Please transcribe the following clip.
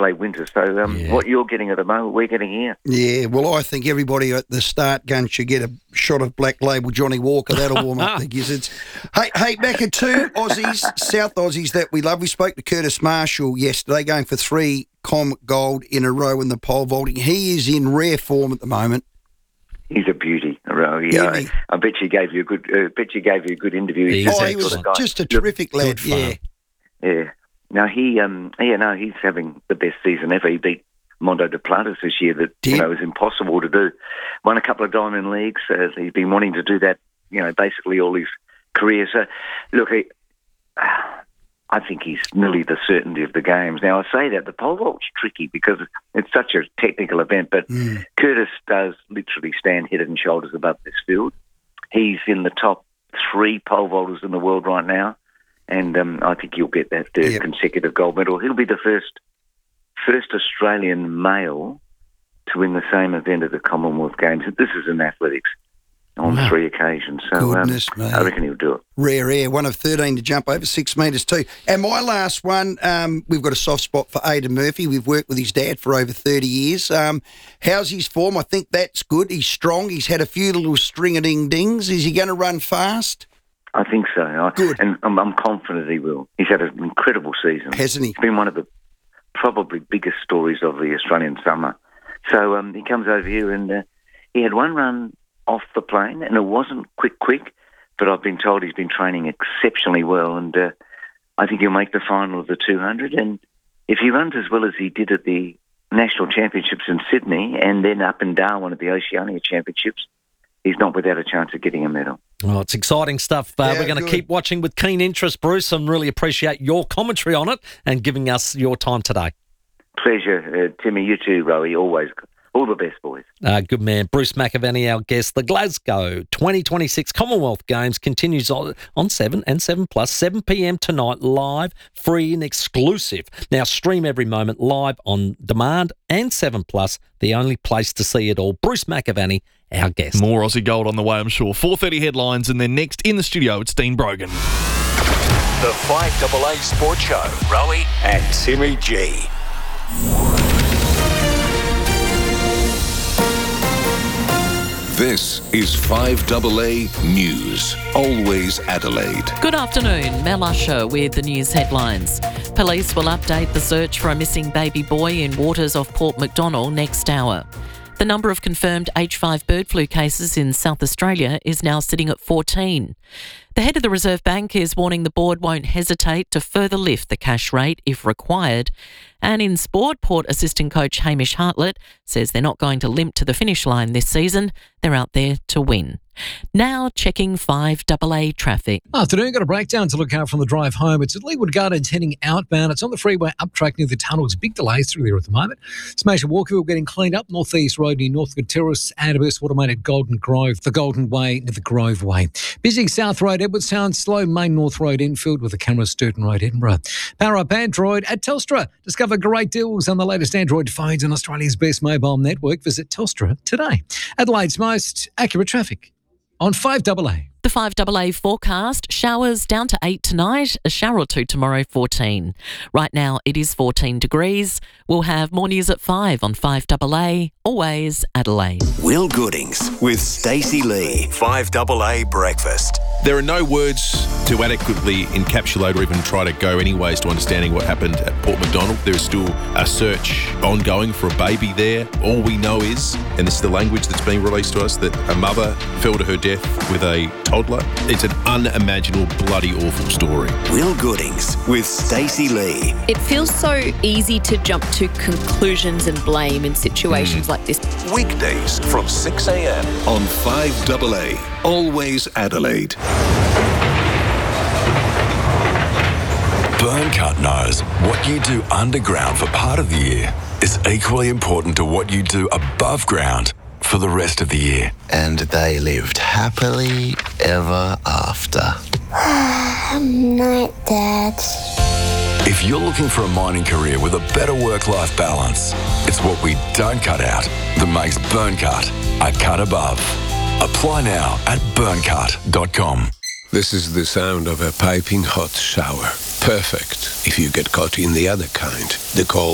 play winter. So what you're getting at the moment, we're getting here. Yeah, well, I think everybody at the start gun should get a shot of Black Label Johnny Walker. That'll warm up the gizzards. Hey, back at two Aussies, South Aussies that we love. We spoke to Curtis Marshall yesterday, going for 3 Com Gold in a row in the pole vaulting. He is in rare form at the moment. He's a beauty. I bet you gave you a good interview. He was just a terrific lad. Yeah. Now he's having the best season ever. He beat Mondo de Platas this year. That was impossible to do. Won a couple of Diamond Leagues. He's been wanting to do that. Basically all his career. So look, I think he's nearly the certainty of the games. Now I say that the pole vault's tricky because it's such a technical event, but Curtis does literally stand head and shoulders above this field. He's in the top 3 pole vaulters in the world right now. And I think he'll get that third consecutive gold medal. He'll be the first Australian male to win the same event at the Commonwealth Games. This is in athletics on 3 occasions. So I reckon he'll do it. Rare air, one of 13 to jump over 6 metres too. And my last one, we've got a soft spot for Aidan Murphy. We've worked with his dad for over 30 years. How's his form? I think that's good. He's strong. He's had a few little string-a-ding-dings. Is he going to run fast? I think so. Good. And I'm confident he will. He's had an incredible season. Hasn't he? It's been one of the probably biggest stories of the Australian summer. So he comes over here and he had one run off the plane, and it wasn't quick, but I've been told he's been training exceptionally well, and I think he'll make the final of the 200. And if he runs as well as he did at the National Championships in Sydney and then up in Darwin at the Oceania Championships, he's not without a chance of getting a medal. Oh, it's exciting stuff. We're going to keep watching with keen interest, Bruce, and really appreciate your commentary on it and giving us your time today. Pleasure, Timmy. You too, Rowie. Always. All the best, boys. Good man. Bruce McAvaney, our guest. The Glasgow 2026 Commonwealth Games continues on 7 and 7+, 7 p.m. tonight, live, free and exclusive. Now stream every moment live on demand, and 7+, the only place to see it all. Bruce McAvaney, our guest. More Aussie gold on the way, I'm sure. 4:30 headlines, and then next in the studio, it's Dean Brogan. The 5AA Sports Show. Rowie and Timmy G. This is 5AA News, always Adelaide. Good afternoon, Mel Usher with the news headlines. Police will update the search for a missing baby boy in waters off Port Macdonnell next hour. The number of confirmed H5 bird flu cases in South Australia is now sitting at 14. The head of the Reserve Bank is warning the board won't hesitate to further lift the cash rate if required. And in sport, Port assistant coach Hamish Hartlett says they're not going to limp to the finish line this season. They're out there to win. Now checking 5AA traffic. Afternoon, got a breakdown to look out from the drive home. It's at Leeward Gardens heading outbound. It's on the freeway up track near the tunnels. Big delays through there at the moment. Smash at Walkerville getting cleaned up. North East Road near Northwood Terrace. Adibus Automated Golden Grove. The Golden Way near the Grove Way. Busy South Road, Edwardstown. Slow Main North Road infield with the camera Sturton Road, Edinburgh. Power up Android at Telstra. Discover great deals on the latest Android phones on Australia's best mobile network. Visit Telstra today. Adelaide's most accurate traffic on 5AA. The 5AA forecast, showers down to 8 tonight, a shower or 2 tomorrow, 14. Right now it is 14 degrees. We'll have more news at 5 on 5AA, always Adelaide. Will Goodings with Stacey Lee. 5AA Breakfast. There are no words to adequately encapsulate or even try to go anyways to understanding what happened at Port Macdonnell. There is still a search ongoing for a baby there. All we know is, and this is the language that's being released to us, that a mother fell to her death with a toddler. It's an unimaginable, bloody awful story. Will Goodings with Stacey Lee. It feels so easy to jump to conclusions and blame in situations like this. Weekdays from 6 a.m. on 5AA, always Adelaide. Burncut knows what you do underground for part of the year is equally important to what you do above ground for the rest of the year. And they lived happily ever after. Night, Dad. If you're looking for a mining career with a better work-life balance, it's what we don't cut out that makes Burncut a cut above. Apply now at burncut.com. This is the sound of a piping hot shower. Perfect if you get caught in the other kind, the cold.